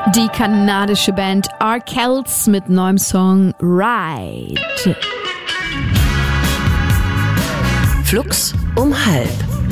Die kanadische Band Arkells mit neuem Song Ride. Flux um halb.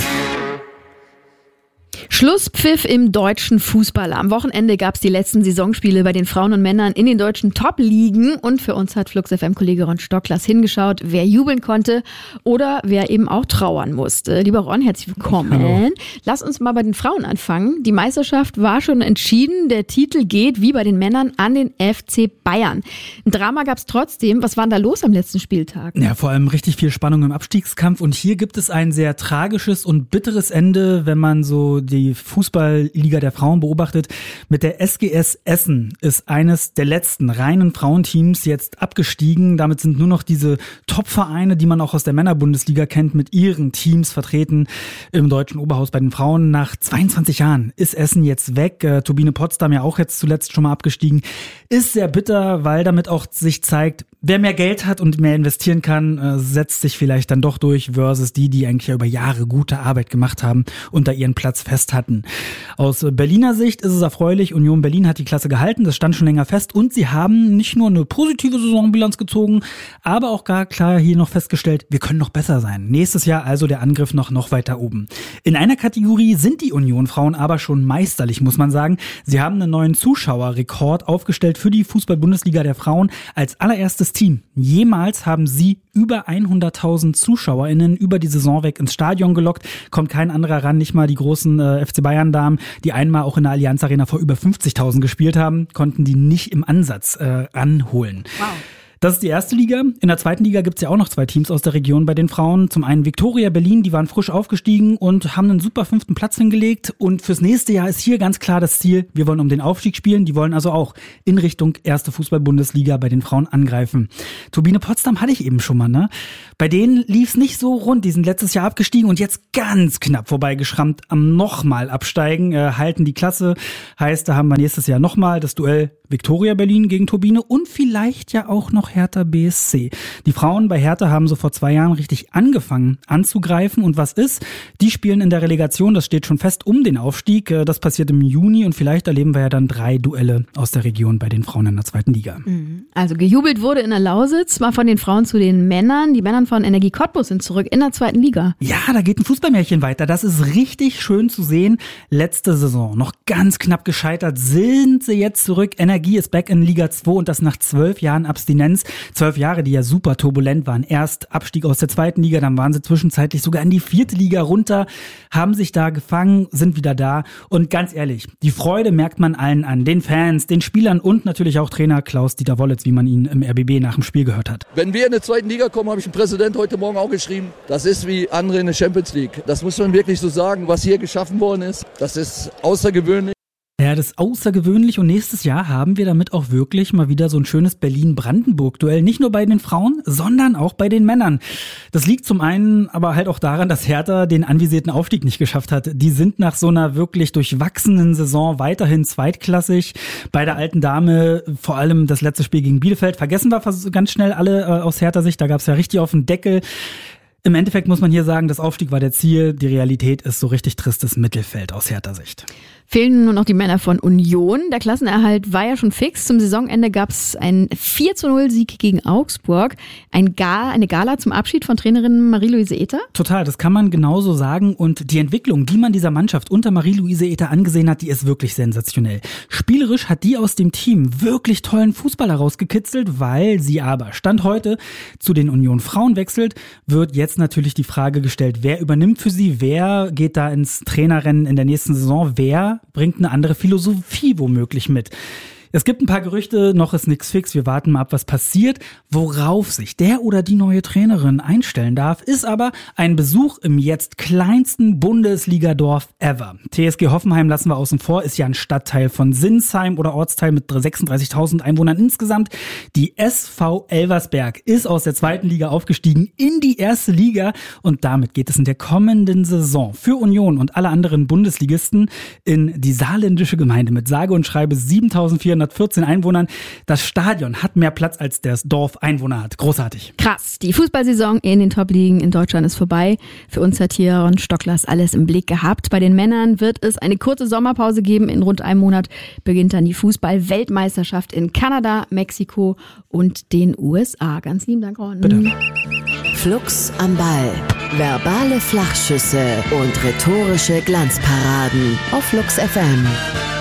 Schlusspfiff im deutschen Fußball. Am Wochenende gab es die letzten Saisonspiele bei den Frauen und Männern in den deutschen Top-Ligen. Und für uns hat Flux FM-Kollege Ron Stocklas hingeschaut, wer jubeln konnte oder wer eben auch trauern musste. Lieber Ron, herzlich willkommen. Hallo. Lass uns mal bei den Frauen anfangen. Die Meisterschaft war schon entschieden. Der Titel geht, wie bei den Männern, an den FC Bayern. Ein Drama gab es trotzdem. Was war denn da los am letzten Spieltag? Ja, vor allem richtig viel Spannung im Abstiegskampf. Und hier gibt es ein sehr tragisches und bitteres Ende, wenn man so die Fußballliga der Frauen beobachtet. Mit der SGS Essen ist eines der letzten reinen Frauenteams jetzt abgestiegen. Damit sind nur noch diese Top-Vereine, die man auch aus der Männerbundesliga kennt, mit ihren Teams vertreten im deutschen Oberhaus bei den Frauen. Nach 22 Jahren ist Essen jetzt weg. Turbine Potsdam ja auch jetzt zuletzt schon mal abgestiegen. Ist sehr bitter, weil damit auch sich zeigt, wer mehr Geld hat und mehr investieren kann, setzt sich vielleicht dann doch durch versus die eigentlich ja über Jahre gute Arbeit gemacht haben und da ihren Platz fest hatten. Aus Berliner Sicht ist es erfreulich, Union Berlin hat die Klasse gehalten, das stand schon länger fest und sie haben nicht nur eine positive Saisonbilanz gezogen, aber auch gar klar hier noch festgestellt, wir können noch besser sein. Nächstes Jahr also der Angriff noch weiter oben. In einer Kategorie sind die Union-Frauen aber schon meisterlich, muss man sagen. Sie haben einen neuen Zuschauerrekord aufgestellt für die Fußball-Bundesliga der Frauen. Als allererstes Team jemals haben sie über 100.000 ZuschauerInnen über die Saison weg ins Stadion gelockt. Kommt kein anderer ran, nicht mal die großen FC Bayern-Damen, die einmal auch in der Allianz Arena vor über 50.000 gespielt haben, konnten die nicht im Ansatz anholen. Wow. Das ist die erste Liga. In der zweiten Liga gibt's ja auch noch zwei Teams aus der Region bei den Frauen. Zum einen Viktoria Berlin, die waren frisch aufgestiegen und haben einen super 5. Platz hingelegt. Und fürs nächste Jahr ist hier ganz klar das Ziel, wir wollen um den Aufstieg spielen. Die wollen also auch in Richtung erste Fußball-Bundesliga bei den Frauen angreifen. Turbine Potsdam hatte ich eben schon mal, ne? Bei denen lief's nicht so rund. Die sind letztes Jahr abgestiegen und jetzt ganz knapp vorbeigeschrammt am nochmal absteigen, halten die Klasse. Heißt, da haben wir nächstes Jahr nochmal das Duell Viktoria Berlin gegen Turbine und vielleicht ja auch noch Hertha BSC. Die Frauen bei Hertha haben so vor 2 Jahren richtig angefangen anzugreifen. Und was ist? Die spielen in der Relegation, das steht schon fest, um den Aufstieg. Das passiert im Juni und vielleicht erleben wir ja dann 3 Duelle aus der Region bei den Frauen in der zweiten Liga. Also gejubelt wurde in der Lausitz, mal von den Frauen zu den Männern. Die Männer von Energie Cottbus sind zurück in der zweiten Liga. Ja, da geht ein Fußballmärchen weiter. Das ist richtig schön zu sehen. Letzte Saison noch ganz knapp gescheitert, sind sie jetzt zurück. Energie ist back in Liga 2 und das nach 12 Jahren Abstinenz. 12 Jahre, die ja super turbulent waren. Erst Abstieg aus der zweiten Liga, dann waren sie zwischenzeitlich sogar in die 4. Liga runter, haben sich da gefangen, sind wieder da. Und ganz ehrlich, die Freude merkt man allen an. Den Fans, den Spielern und natürlich auch Trainer Klaus-Dieter Wollitz, wie man ihn im RBB nach dem Spiel gehört hat. Wenn wir in der zweiten Liga kommen, habe ich dem Präsident heute Morgen auch geschrieben, das ist wie andere in der Champions League. Das muss man wirklich so sagen, was hier geschaffen worden ist. Das ist außergewöhnlich. Ja, das ist außergewöhnlich und nächstes Jahr haben wir damit auch wirklich mal wieder so ein schönes Berlin-Brandenburg-Duell. Nicht nur bei den Frauen, sondern auch bei den Männern. Das liegt zum einen aber halt auch daran, dass Hertha den anvisierten Aufstieg nicht geschafft hat. Die sind nach so einer wirklich durchwachsenen Saison weiterhin zweitklassig. Bei der alten Dame, vor allem das letzte Spiel gegen Bielefeld, vergessen wir ganz schnell alle aus Hertha-Sicht. Da gab es ja richtig auf den Deckel. Im Endeffekt muss man hier sagen, das Aufstieg war der Ziel. Die Realität ist so richtig tristes Mittelfeld aus Hertha-Sicht. Fehlen nur noch die Männer von Union. Der Klassenerhalt war ja schon fix. Zum Saisonende gab es einen 4-0-Sieg gegen Augsburg. Eine Gala zum Abschied von Trainerin Marie-Louise Ether? Total, das kann man genauso sagen. Und die Entwicklung, die man dieser Mannschaft unter Marie-Louise Ether angesehen hat, die ist wirklich sensationell. Spielerisch hat die aus dem Team wirklich tollen Fußball herausgekitzelt, weil sie aber Stand heute zu den Union Frauen wechselt, wird jetzt natürlich die Frage gestellt, wer übernimmt für sie, wer geht da ins Trainerrennen in der nächsten Saison, wer bringt eine andere Philosophie womöglich mit. Es gibt ein paar Gerüchte, noch ist nichts fix, wir warten mal ab, was passiert. Worauf sich der oder die neue Trainerin einstellen darf, ist aber ein Besuch im jetzt kleinsten Bundesligadorf ever. TSG Hoffenheim lassen wir außen vor, ist ja ein Stadtteil von Sinsheim oder Ortsteil mit 36.000 Einwohnern insgesamt. Die SV Elversberg ist aus der zweiten Liga aufgestiegen in die erste Liga und damit geht es in der kommenden Saison für Union und alle anderen Bundesligisten in die saarländische Gemeinde mit sage und schreibe 7.400 414 Einwohnern. Das Stadion hat mehr Platz, als das Dorf Einwohner hat. Großartig. Krass. Die Fußballsaison in den Top-Ligen in Deutschland ist vorbei. Für uns hat hier Ron Stocklers alles im Blick gehabt. Bei den Männern wird es eine kurze Sommerpause geben. In rund einem Monat beginnt dann die Fußball-Weltmeisterschaft in Kanada, Mexiko und den USA. Ganz lieben Dank, Ron. Bitte. Flux am Ball. Verbale Flachschüsse und rhetorische Glanzparaden auf Flux FM.